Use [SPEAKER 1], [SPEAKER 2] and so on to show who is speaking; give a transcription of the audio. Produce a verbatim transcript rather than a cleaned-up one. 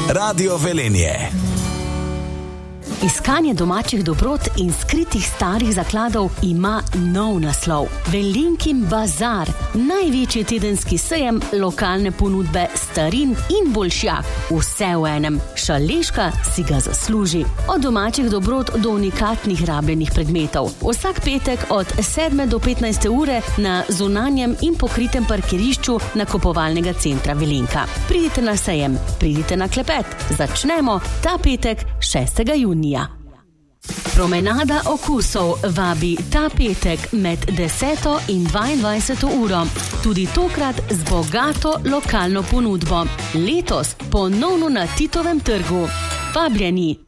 [SPEAKER 1] Radio Velenje.
[SPEAKER 2] Iskanje domačih dobrot in skritih starih zakladov ima nov naslov. Velenjkin bazar, največji tedenski sejem lokalne ponudbe starin in boljšjak. Vse v enem. Šaleška si ga zasluži. Od domačih dobrot do unikatnih rabljenih predmetov. Vsak petek od sedme do petnajste ure na zunanjem in pokritem parkirišču nakupovalnega centra Velenjka. Pridite na sejem, pridite na klepet. Začnemo ta petek šestega junija. Promenada okusov vabi ta petek med deseto in dvaindvajseto uro. Tudi tokrat z bogato lokalno ponudbo. Letos ponovno na Titovem trgu. Vabljeni!